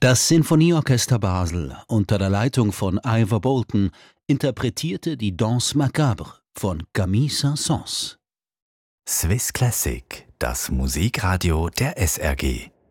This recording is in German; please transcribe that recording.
Das Sinfonieorchester Basel unter der Leitung von Ivor Bolton interpretierte die Danse macabre von Camille Saint-Saëns. Swiss Classic, das Musikradio der SRG.